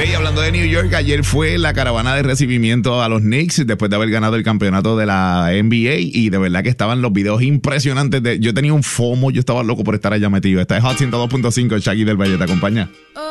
Hey, hablando de New York, ayer fue la caravana de recibimiento a los Knicks después de haber ganado el campeonato de la NBA y de verdad que estaban los videos impresionantes. Yo tenía un FOMO, yo estaba loco por estar allá metido. Esta es Hot 102.5, Shaggy del Valle, ¿te acompaña?